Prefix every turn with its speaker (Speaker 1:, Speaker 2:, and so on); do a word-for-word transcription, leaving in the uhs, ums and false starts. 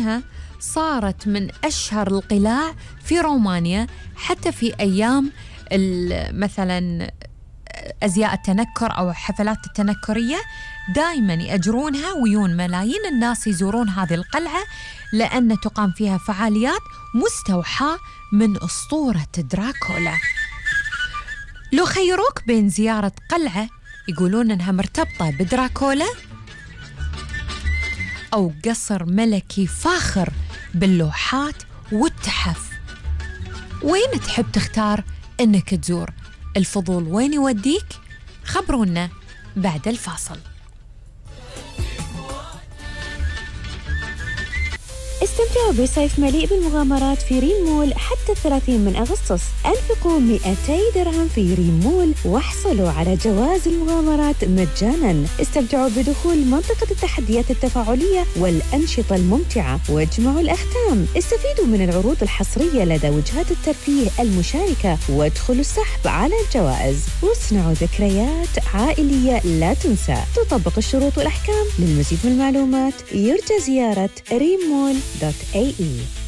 Speaker 1: إنها صارت من أشهر القلاع في رومانيا، حتى في أيام مثلا أزياء التنكر أو حفلات التنكرية دائما يأجرونها، ويون ملايين الناس يزورون هذه القلعة لأن تقام فيها فعاليات مستوحاة من أسطورة دراكولا. لو خيروك بين زيارة قلعة يقولون أنها مرتبطة بدراكولا أو قصر ملكي فاخر باللوحات والتحف، وين تحب تختار أنك تزور؟ الفضول وين يوديك؟ خبرونا بعد الفاصل.
Speaker 2: استمتعوا بصيف مليء بالمغامرات في ريم مول حتى الثلاثين من أغسطس. أنفقوا مئتي درهم في ريم مول واحصلوا على جواز المغامرات مجاناً. استمتعوا بدخول منطقة التحديات التفاعلية والأنشطة الممتعة واجمعوا الأختام. استفيدوا من العروض الحصرية لدى وجهات الترفيه المشاركة وادخلوا السحب على الجوائز واصنعوا ذكريات عائلية لا تنسى. تطبق الشروط والأحكام. للمزيد من المعلومات يرجى زيارة ريم مول دوت اي اي.